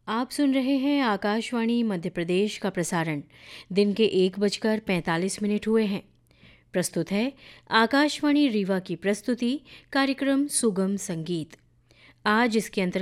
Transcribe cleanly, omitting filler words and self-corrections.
आप सुन रहे हैं आकाशवाणी मध्य प्रदेश का प्रसारण। दिन के 1:45 हुए हैं। प्रस्तुत है आकाशवाणी रीवा की प्रस्तुति कार्यक्रम सुगम संगीत। आज इसके अंतर्गत